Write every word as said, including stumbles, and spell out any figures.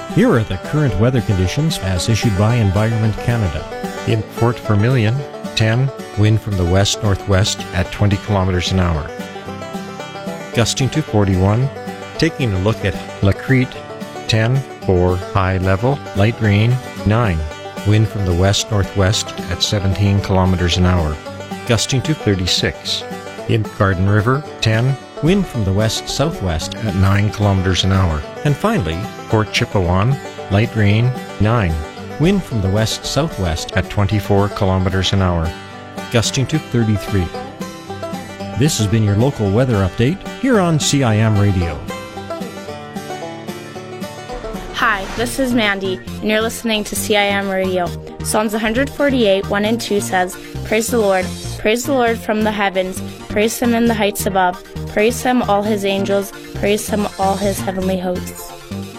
Here are the current weather conditions as issued by Environment Canada. In Fort Vermilion, ten, wind from the west-northwest at twenty kilometers an hour. Gusting to forty-one. Taking a look at La Crete, ten, four, high level, light rain, nine, wind from the west-northwest at seventeen kilometers an hour. Gusting to thirty-six. In Garden River, ten, wind from the west-southwest at nine kilometers an hour. And finally, Port Chipewyan, light rain, nine, wind from the west-southwest at twenty-four kilometers an hour. Gusting to thirty-three. This has been your local weather update here on C I M Radio. Hi, this is Mandy, and you're listening to C I M Radio. Psalms one forty-eight, one and two says, Praise the Lord, praise the Lord from the heavens, praise Him in the heights above, praise Him all His angels, praise Him all His heavenly hosts.